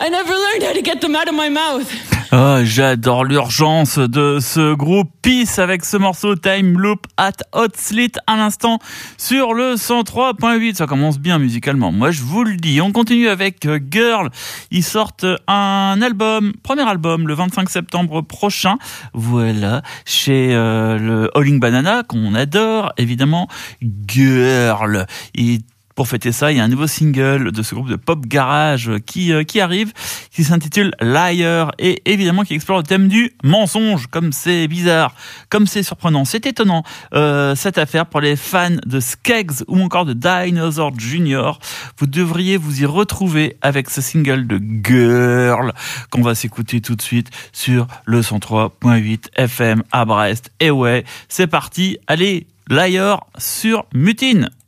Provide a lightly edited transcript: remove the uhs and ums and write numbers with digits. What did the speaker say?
I never learned how to get them out of my mouth. Oh, j'adore l'urgence de ce groupe Peace avec ce morceau Time Loop at Hot Slit à l'instant sur le 103.8. Ça commence bien musicalement, moi je vous le dis. On continue avec Girl. Ils sortent un album, premier album, le 25 septembre prochain. Voilà, chez le Howling Banana qu'on adore, évidemment. Girl. Et pour fêter ça, il y a un nouveau single de ce groupe de pop garage qui arrive, qui s'intitule Liar et évidemment qui explore le thème du mensonge. Comme c'est bizarre, comme c'est surprenant, c'est étonnant cette affaire pour les fans de Skeggs ou encore de Dinosaur Jr. Vous devriez vous y retrouver avec ce single de Girl qu'on va s'écouter tout de suite sur le 103.8 FM à Brest. Et ouais, c'est parti, allez, Liar sur Mutine.